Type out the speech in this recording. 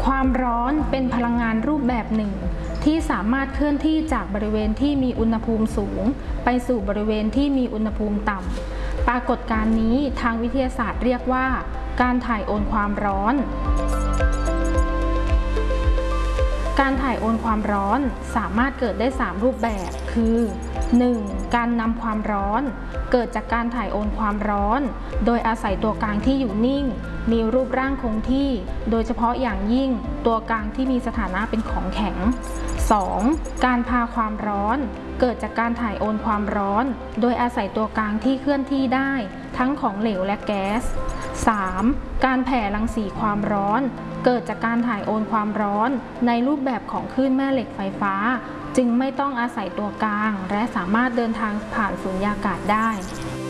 ความร้อนเป็นพลังงานรูปแบบหนึ่งที่สามารถเคลื่อนที่จากบริเวณที่มีอุณหภูมิสูงไปสู่บริเวณที่มีอุณหภูมิต่ำปรากฏการณ์นี้ทางวิทยาศาสตร์เรียกว่าการถ่ายโอนความร้อนการถ่ายโอนความร้อนสามารถเกิดได้3รูปแบบคือ 1. การนำความร้อนเกิดจากการถ่ายโอนความร้อนโดยอาศัยตัวกลางที่อยู่นิ่งมีรูปร่างคงที่โดยเฉพาะอย่างยิ่งตัวกลางที่มีสถานะเป็นของแข็ง 2. การพาความร้อนเกิดจากการถ่ายโอนความร้อนโดยอาศัยตัวกลางที่เคลื่อนที่ได้ทั้งของเหลวและแก๊ส 3. การแผ่รังสีความร้อนเกิดจากการถ่ายโอนความร้อนในรูปแบบของคลื่นแม่เหล็กไฟฟ้าจึงไม่ต้องอาศัยตัวกลางและสามารถเดินทางผ่านสุญญากาศได้